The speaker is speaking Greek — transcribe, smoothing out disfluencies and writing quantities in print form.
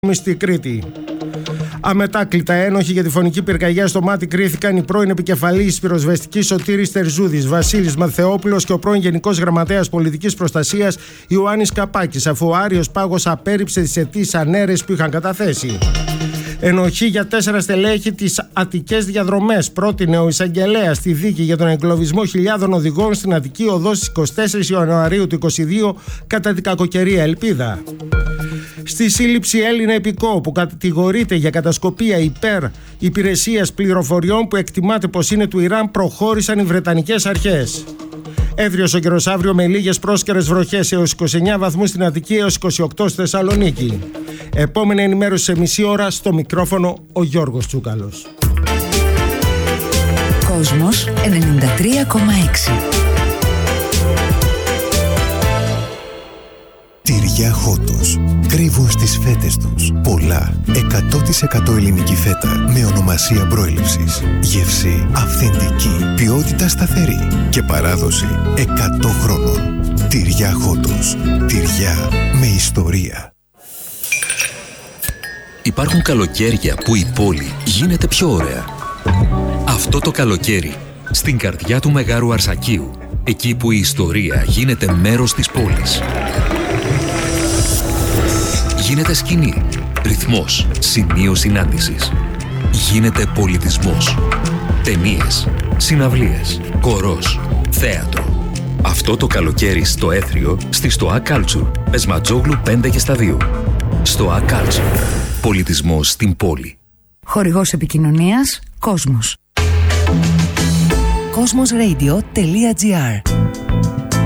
στη Κρήτη. Αμετάκλητα ένοχοι για τη φωνική πυρκαγιά στο Μάτι κρίθηκαν οι πρώην επικεφαλής της πυροσβεστικής Σωτήρης Τερζούδης, Βασίλης Μαθεόπουλος, και ο πρώην Γενικός Γραμματέας Πολιτικής Προστασίας Ιωάννης Καπάκης, αφού ο Άριος Πάγος απέρριψε τις αιτήσεις ανέρες που είχαν καταθέσει. Ενοχή για 4 στελέχη της Αττικές Διαδρομές πρότεινε ο εισαγγελέας στη δίκη για τον εγκλωβισμό χιλιάδων οδηγών στην Αττική Οδό στις 24 Ιανουαρίου του 2022 κατά την κακοκαιρία Ελπίδα. Στη σύλληψη Έλληνα υπηκόου που κατηγορείται για κατασκοπία υπέρ υπηρεσίας πληροφοριών που εκτιμάται πως είναι του Ιράν, προχώρησαν οι Βρετανικές αρχές. Έβριος ο καιρός αύριο με λίγες πρόσκαιρες βροχές έως 29 βαθμούς στην Αττική έως 28 στη Θεσσαλονίκη. Επόμενη ενημέρωση σε μισή ώρα, στο μικρόφωνο ο Γιώργος Τσούκαλος. Κόσμος 93,6. Τυριά Χότος. Κρύβουν στις φέτες τους πολλά 100% ελληνική φέτα με ονομασία προέλευσης. Γεύση αυθεντική, ποιότητα σταθερή και παράδοση 100 χρόνων. Τυριά Χότος. Τυριά με ιστορία. Υπάρχουν καλοκαίρια που η πόλη γίνεται πιο ωραία. Αυτό το καλοκαίρι, στην καρδιά του Μεγάρου Αρσακίου, εκεί που η ιστορία γίνεται μέρος της πόλης. Γίνεται σκηνή, ρυθμός, σημείο συνάντησης. Γίνεται πολιτισμός. Ταινίες, συναυλίες, χορός, θέατρο. Αυτό το καλοκαίρι στο Έθριο, στη Stoa Culture, Πεσματζόγλου 5 και στα 2. Stoa Culture. Πολιτισμός στην πόλη. Χορηγός επικοινωνίας Κόσμος. Cosmosradio.gr